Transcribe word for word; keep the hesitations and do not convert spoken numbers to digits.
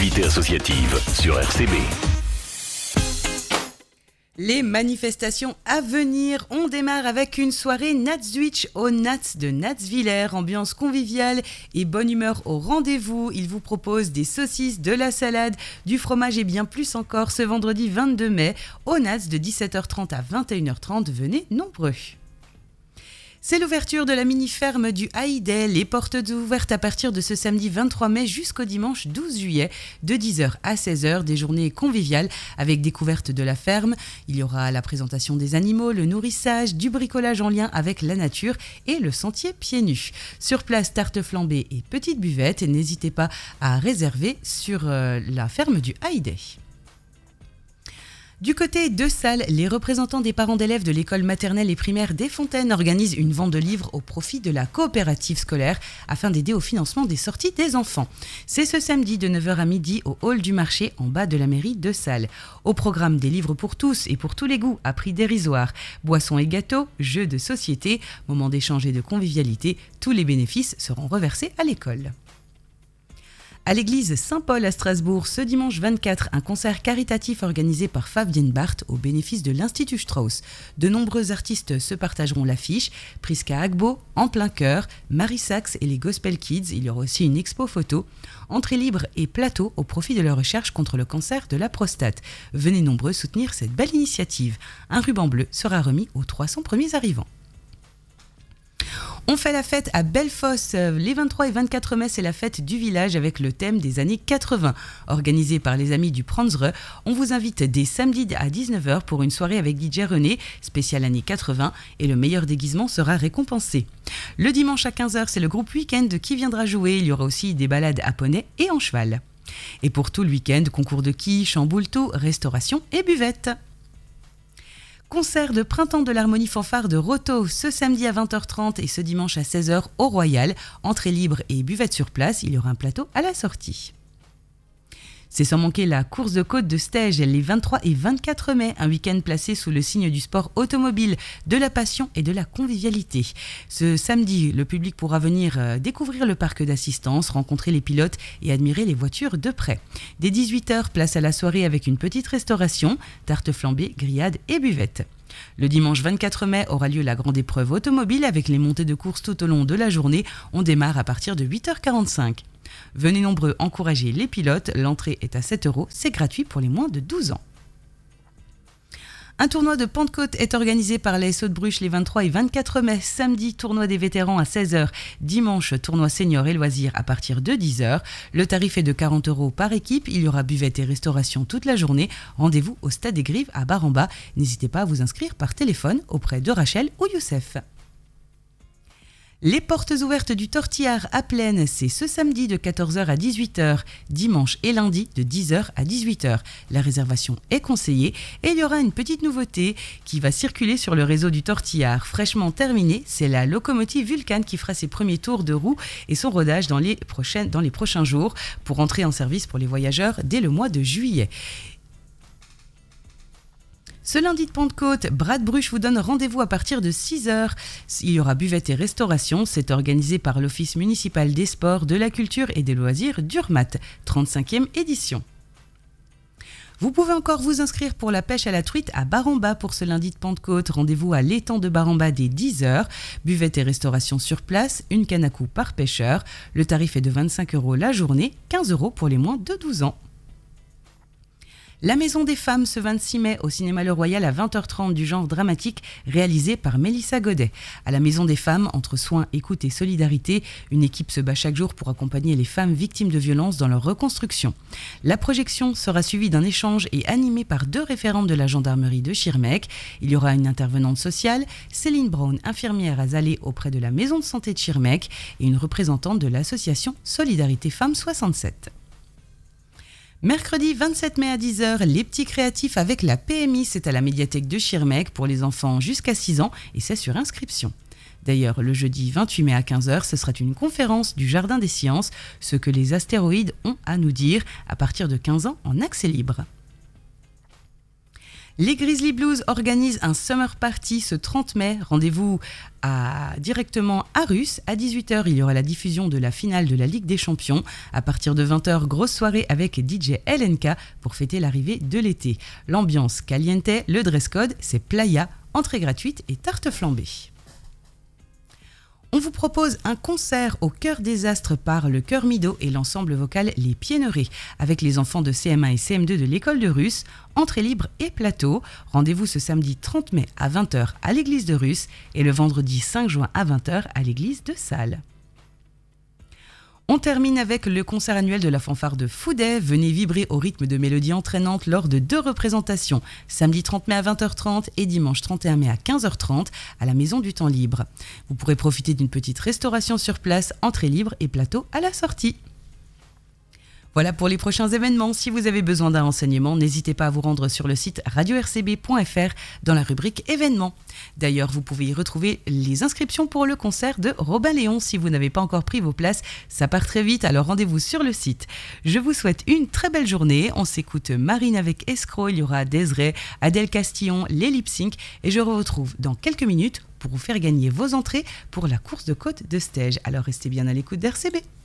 l'activité associative sur R C B. Les manifestations à venir, on démarre avec une soirée Natswitch au Nats de Natsviller, ambiance conviviale et bonne humeur au rendez-vous. Il vous propose des saucisses, de la salade, du fromage et bien plus encore ce vendredi vingt-deux mai au Nats de dix-sept heures trente à vingt et une heures trente. Venez nombreux. C'est l'ouverture de la mini-ferme du Haïdais. Les portes ouvertes à partir de ce samedi vingt-trois mai jusqu'au dimanche douze juillet, de dix heures à seize heures, des journées conviviales avec découverte de la ferme. Il y aura la présentation des animaux, le nourrissage, du bricolage en lien avec la nature et le sentier pieds nus. Sur place, tarte flambée et petite buvette. Et n'hésitez pas à réserver sur euh, la ferme du Haïdais. Du côté de Salles, les représentants des parents d'élèves de l'école maternelle et primaire des Fontaines organisent une vente de livres au profit de la coopérative scolaire afin d'aider au financement des sorties des enfants. C'est ce samedi de neuf heures à midi au hall du marché en bas de la mairie de Salles. Au programme des livres pour tous et pour tous les goûts à prix dérisoire, boissons et gâteaux, jeux de société, moments d'échange et de convivialité, tous les bénéfices seront reversés à l'école. À l'église Saint-Paul à Strasbourg, ce dimanche vingt-quatre, un concert caritatif organisé par Fabienne Barthes au bénéfice de l'Institut Strauss. De nombreux artistes se partageront l'affiche. Priska Agbo, En plein cœur, Marie Sachs et les Gospel Kids. Il y aura aussi une expo photo. Entrée libre et plateau au profit de la recherche contre le cancer de la prostate. Venez nombreux soutenir cette belle initiative. Un ruban bleu sera remis aux trois cents premiers arrivants. On fait la fête à Bellefosse. Les vingt-trois et vingt-quatre mai, c'est la fête du village avec le thème des années quatre-vingts. Organisé par les amis du Pranzre, on vous invite dès samedi à dix-neuf heures pour une soirée avec D J René, spécial années quatre-vingts, et le meilleur déguisement sera récompensé. Le dimanche à quinze heures, c'est le groupe Week-end qui viendra jouer. Il y aura aussi des balades à poney et en cheval. Et pour tout le week-end, concours de quilles, chamboule-tout, restauration et buvette. Concert de printemps de l'harmonie fanfare de Roto ce samedi à vingt heures trente et ce dimanche à seize heures au Royal. Entrée libre et buvette sur place, il y aura un plateau à la sortie. C'est sans manquer la course de côte de Stège les vingt-trois et vingt-quatre mai, un week-end placé sous le signe du sport automobile, de la passion et de la convivialité. Ce samedi, le public pourra venir découvrir le parc d'assistance, rencontrer les pilotes et admirer les voitures de près. Dès dix-huit heures, place à la soirée avec une petite restauration, tarte flambée, grillade et buvette. Le dimanche vingt-quatre mai aura lieu la grande épreuve automobile avec les montées de course tout au long de la journée. On démarre à partir de huit heures quarante-cinq. Venez nombreux encourager les pilotes, l'entrée est à sept euros, c'est gratuit pour les moins de douze ans. Un tournoi de Pentecôte est organisé par l'A S O de Bruches les vingt-trois et vingt-quatre mai. Samedi, tournoi des vétérans à seize heures. Dimanche, tournoi senior et loisirs à partir de dix heures. Le tarif est de quarante euros par équipe. Il y aura buvette et restauration toute la journée. Rendez-vous au Stade des Grives à Bar-en-Bas. N'hésitez pas à vous inscrire par téléphone auprès de Rachel ou Youssef. Les portes ouvertes du Tortillard à Plaine, c'est ce samedi de quatorze heures à dix-huit heures, dimanche et lundi de dix heures à dix-huit heures. La réservation est conseillée et il y aura une petite nouveauté qui va circuler sur le réseau du Tortillard. Fraîchement terminée, c'est la locomotive Vulcan qui fera ses premiers tours de roue et son rodage dans les, prochaines, dans les prochains jours pour entrer en service pour les voyageurs dès le mois de juillet. Ce lundi de Pentecôte, Brad Bruche vous donne rendez-vous à partir de six heures. Il y aura buvette et restauration. C'est organisé par l'Office municipal des sports, de la culture et des loisirs d'Urmat, trente-cinquième édition. Vous pouvez encore vous inscrire pour la pêche à la truite à Bar-en-Bas pour ce lundi de Pentecôte. Rendez-vous à l'étang de Bar-en-Bas dès dix heures. Buvette et restauration sur place, une canne à coups par pêcheur. Le tarif est de vingt-cinq euros la journée, quinze euros pour les moins de douze ans. La Maison des Femmes ce vingt-six mai au Cinéma Le Royal à vingt heures trente du genre dramatique réalisé par Mélissa Godet. À la Maison des Femmes, entre soins, écoute et solidarité, une équipe se bat chaque jour pour accompagner les femmes victimes de violences dans leur reconstruction. La projection sera suivie d'un échange et animée par deux référentes de la gendarmerie de Schirmeck. Il y aura une intervenante sociale, Céline Brown, infirmière à Zalé auprès de la Maison de Santé de Schirmeck et une représentante de l'association Solidarité Femmes soixante-sept. Mercredi vingt-sept mai à dix heures, les petits créatifs avec la P M I, c'est à la médiathèque de Schirmeck pour les enfants jusqu'à six ans et c'est sur inscription. D'ailleurs, le jeudi vingt-huit mai à quinze heures, ce sera une conférence du Jardin des Sciences, ce que les astéroïdes ont à nous dire, à partir de quinze ans en accès libre. Les Grizzly Blues organisent un Summer Party ce trente mai. Rendez-vous à, directement à Russe. À dix-huit heures, il y aura la diffusion de la finale de la Ligue des Champions. À partir de vingt heures, grosse soirée avec D J L N K pour fêter l'arrivée de l'été. L'ambiance caliente, le dress code, c'est playa, entrée gratuite et tarte flambée. On vous propose un concert au Cœur des Astres par le Chœur Mido et l'ensemble vocal Les Piénerets avec les enfants de C M un et C M deux de l'école de Russe, entrée libre et plateau. Rendez-vous ce samedi trente mai à vingt heures à l'église de Russe et le vendredi cinq juin à vingt heures à l'église de Salles. On termine avec le concert annuel de la fanfare de Fouday. Venez vibrer au rythme de mélodies entraînantes lors de deux représentations, samedi trente mai à vingt heures trente et dimanche trente et un mai à quinze heures trente à la Maison du Temps Libre. Vous pourrez profiter d'une petite restauration sur place, entrée libre et plateau à la sortie. Voilà pour les prochains événements. Si vous avez besoin d'un renseignement, n'hésitez pas à vous rendre sur le site radio r c b point f r dans la rubrique événements. D'ailleurs, vous pouvez y retrouver les inscriptions pour le concert de Robin Léon. Si vous n'avez pas encore pris vos places, ça part très vite, alors rendez-vous sur le site. Je vous souhaite une très belle journée. On s'écoute Marine avec Escroc, il y aura Desiree, Adèle Castillon, les lip sync et je vous retrouve dans quelques minutes pour vous faire gagner vos entrées pour la course de côte de Stège. Alors restez bien à l'écoute d'R C B.